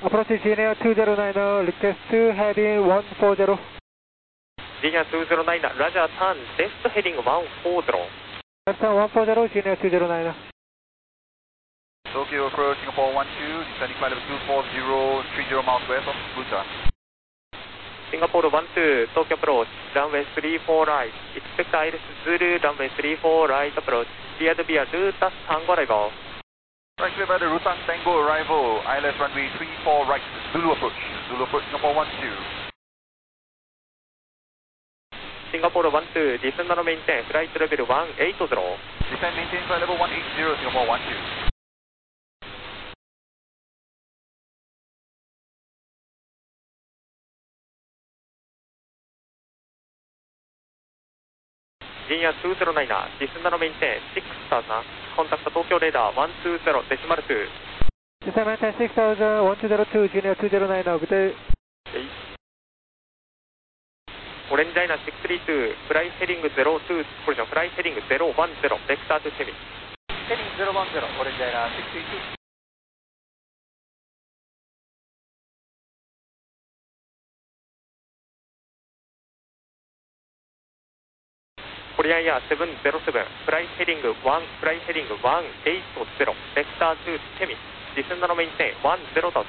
Approach Genia 209, request to heading 140. Genia 209, Roger, turn left heading 140. Left turn 140, Genia 209. Tokyo approach Singapore 12, descending flight level 240, 30 miles west of Busan. Singapore 12, Tokyo approach, runway 34 right. Expect ILS Zulu, runway 34 right approach. Cleared via Rutas Tango arrival. Right, clear by the Rutas Tango arrival. ILS runway 34 right, Zulu approach. Zulu approach Singapore 12. Singapore 12, descend and maintain flight level 180. Descend maintain flight level 180, Singapore 12. Genia 209, descend and maintain 6000. Contact Tokyo radar 120, decimal 2. Descend maintain 6000, 1202, Genia 209, good day. Orange China 632, fly heading 02, collision, fly heading 010, vector to Semi. Heading 010, Orange China 632. Korean Air 707, fly heading 1, fly heading 180, vector to Semi. Descend and maintain 10,000.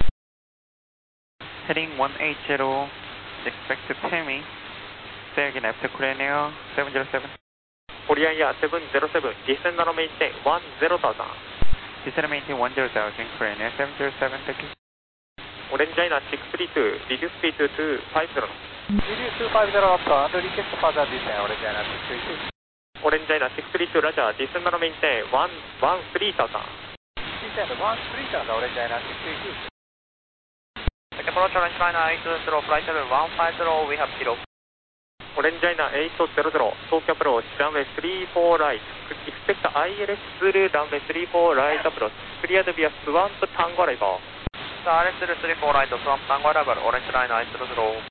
Heading 180, expect to Temi. Say again after Korean Air 707. Korean Air 707, descend and maintain 10,000. Descend and maintain 10,000, Korean Air 707, thank you. Orange China 632, reduce speed to 250. Reduce 250 upturn, request further descend, Orange China 632. Orange China 632, Roger, descend and maintain 13,000. Descend 13,000, Orange China 632. Approach Orange China 820, flight level 150, we have zero. Orange China 800, Tokyo approach, runway 34 right. Expect ILS Zulu, runway 34 right approach. Cleared via Swamp Tango arrival. ILS 34 right, Swamp Tango arrival, Orange China 820.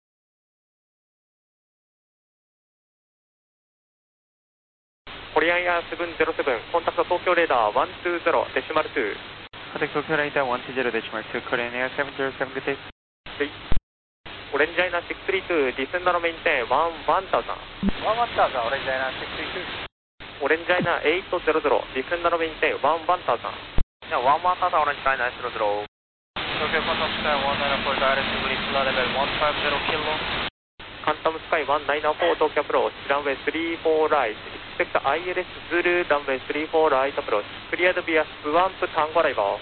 Korean Air 707, contact Tokyo radar 120, decimal 2. Contact Tokyo radar 120, decimal 2, Korean Air 707, good day. Orange China 632, descend and maintain 11,000. 11,000, Orange China 632. Orange China 800, descend and maintain 11,000. Yeah, 11,000, Orange China 820. Tokyo Phantom Sky 194, direct English, level 150 kilo. Phantom Sky 194, Tokyo approach, runway 34 right. Expect ILS Zulu, runway 34 right approach. Cleared via Swamp Tango arrival.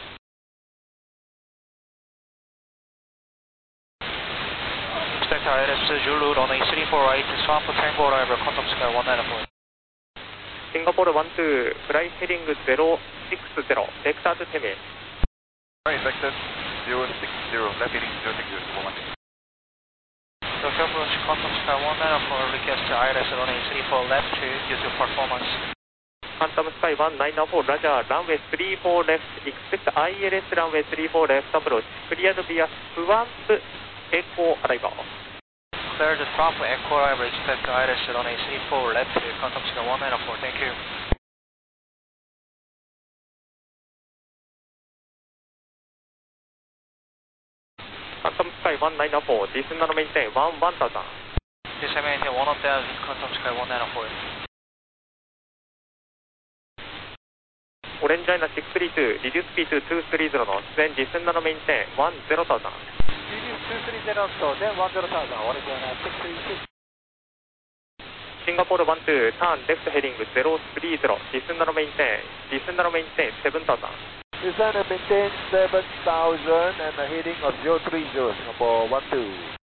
Expect ILS Zulu, runway 34 right, Swamp Tango arrival, Phantom Sky 194. Singapore 12, fly heading 060, vector to Temi. Right, vector 060, left heading 060, Singapore 12. Tokyo approach, Phantom Sky 194, request ILS runway 34 left due to performance. Phantom Sky 194, Roger, runway 34 left. Expect ILS runway 34 left approach. Cleared via Swamp Echo arrival. Clear the Swamp Echo arrival, expect ILS runway 34 left, Phantom Sky 194, thank you. Phantom Sky 194, descend and maintain 11,000. Descend maintain 1,000, Phantom Sky 194. Orange China 632, reduce speed to 230 knots, then descend and maintain 10,000. Reduce 230 knots, then 10,000, Orange China 632. Singapore 12, turn left heading 030, descend and maintain 7,000. Descend and maintain 7,000 and a heading of 030, Singapore 12.